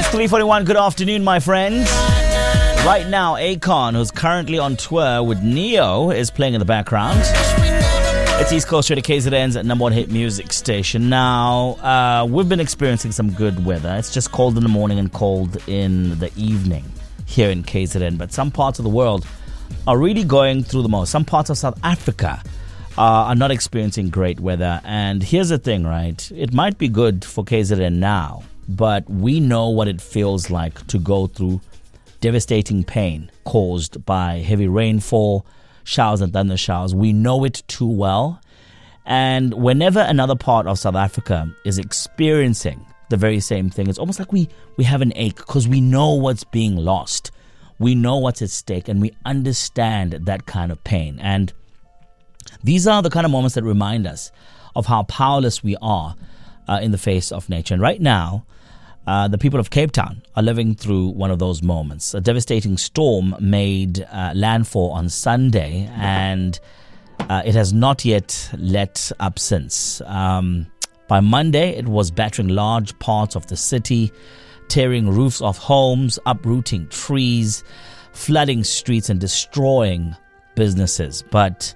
It's 3:41. Good afternoon, my friends. Right now, Akon, who's currently on tour with Neo, is playing in the background. It's East Coast Radio, KZN's number one hit music station. Now, we've been experiencing some good weather. It's just cold in the morning and cold in the evening here in KZN. But some parts of the world are really going through the most. Some parts of South Africa are not experiencing great weather. And here's the thing, right? It might be good for KZN now, but we know what it feels like to go through devastating pain caused by heavy rainfall, showers and thunder showers. We know it too well. And whenever another part of South Africa is experiencing the very same thing, it's almost like we have an ache because we know what's being lost. We know what's at stake and we understand that kind of pain. And these are the kind of moments that remind us of how powerless we are in the face of nature. And right now, the people of Cape Town are living through one of those moments. A devastating storm made landfall on Sunday, and it has not yet let up since. By Monday, it was battering large parts of the city, tearing roofs off homes, uprooting trees, flooding streets, and destroying businesses. But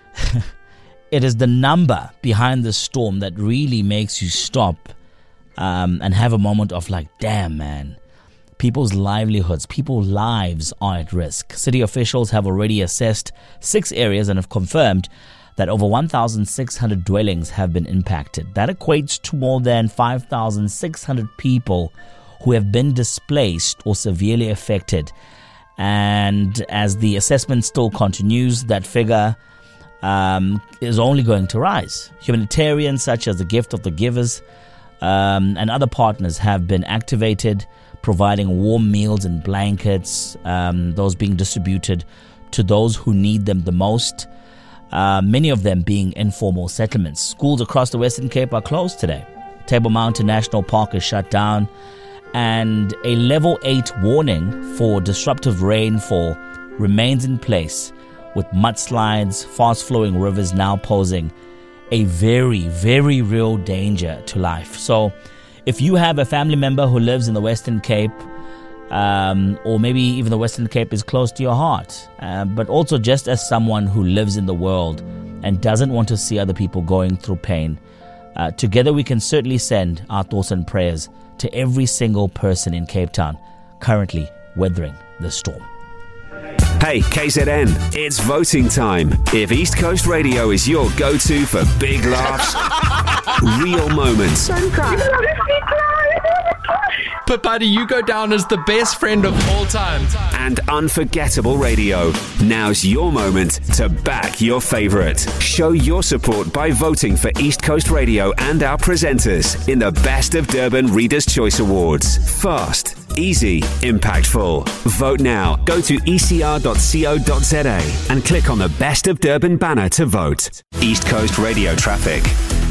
it is the number behind the storm that really makes you stop and have a moment of like, damn, man, people's livelihoods, people's lives are at risk. City officials have already assessed 6 areas and have confirmed that over 1,600 dwellings have been impacted. That equates to more than 5,600 people who have been displaced or severely affected. And as the assessment still continues, that figure is only going to rise. Humanitarians such as the Gift of the Givers and other partners have been activated, providing warm meals and blankets, those being distributed to those who need them the most, many of them being informal settlements. Schools across the Western Cape are closed today. Table Mountain National Park is shut down, and a level 8 warning for disruptive rainfall remains in place, with mudslides, fast-flowing rivers now posing a very, very real danger to life. So if you have a family member who lives in the Western Cape, or maybe even the Western Cape is close to your heart, but also just as someone who lives in the world and doesn't want to see other people going through pain, together we can certainly send our thoughts and prayers to every single person in Cape Town currently weathering the storm. Hey, KZN, it's voting time. If East Coast Radio is your go-to for big laughs, real moments, but buddy, you go down as the best friend of all time, and unforgettable radio, now's your moment to back your favourite. Show your support by voting for East Coast Radio and our presenters in the Best of Durban Readers' Choice Awards. Fast, easy, impactful. Vote now. Go to ecr.co.za and click on the Best of Durban banner to vote. East Coast Radio traffic.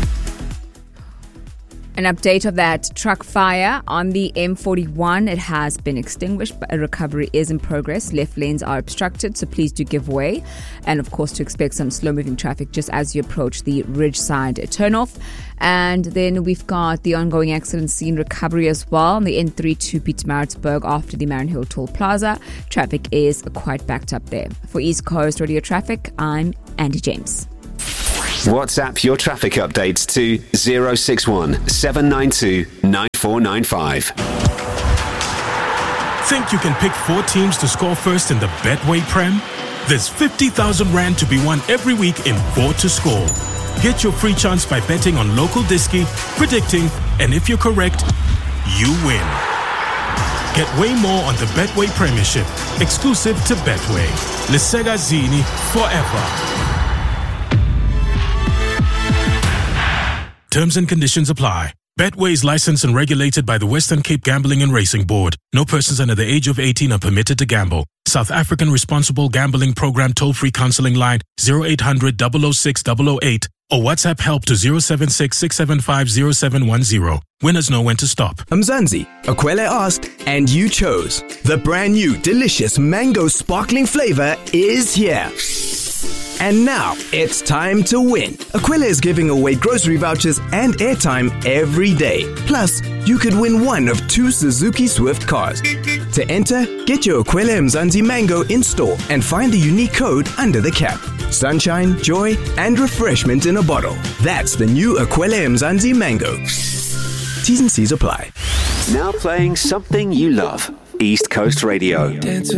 An update of that truck fire on the M41. It has been extinguished, but a recovery is in progress. Left lanes are obstructed, so please do give way. And of course, to expect some slow-moving traffic just as you approach the Ridgeside turnoff. And then we've got the ongoing accident scene recovery as well on the N3 to Pietermaritzburg after the Mariannhill Toll Plaza. Traffic is quite backed up there. For East Coast Radio Traffic, I'm Andy James. WhatsApp your traffic updates to 061 792 9495. Think you can pick 4 teams to score first in the Betway Prem? There's 50,000 Rand to be won every week in 4 to score. Get your free chance by betting on local disky, predicting, and if you're correct, you win. Get way more on the Betway Premiership, exclusive to Betway. Lesega Zini forever. Terms and conditions apply. Betway is licensed and regulated by the Western Cape Gambling and Racing Board. No persons under the age of 18 are permitted to gamble. South African Responsible Gambling Program toll-free counseling line 0800 006 008 or WhatsApp help to 076 675 0710. Winners know when to stop. Mzansi, Akwele asked, and you chose. The brand new delicious mango sparkling flavor is here. And now, it's time to win. Aquila is giving away grocery vouchers and airtime every day. Plus, you could win one of 2 Suzuki Swift cars. To enter, get your Okwele Mzansi Mango in store and find the unique code under the cap. Sunshine, joy, and refreshment in a bottle. That's the new Okwele Mzansi Mango. T's and C's apply. Now playing something you love. East Coast Radio.